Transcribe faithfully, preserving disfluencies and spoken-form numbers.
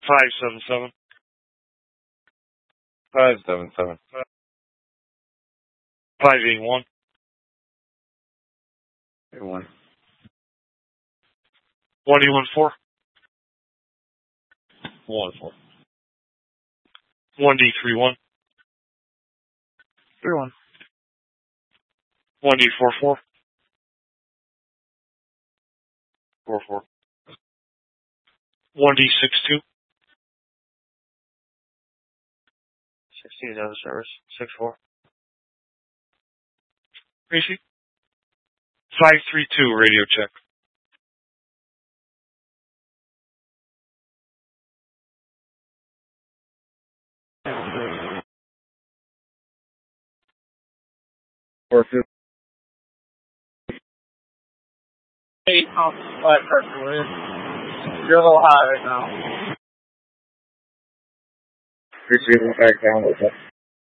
Five seven seven. Five seven seven. Five eight one. Eight one. One eight one four. One four. One D three one. Three one. One D four four. Four four. One D six two. Sixteen out of service. Six four. Receive. Five three two. Radio check. Four two. Hey, um, uh, personally, you're a little high right now. Receiving back down.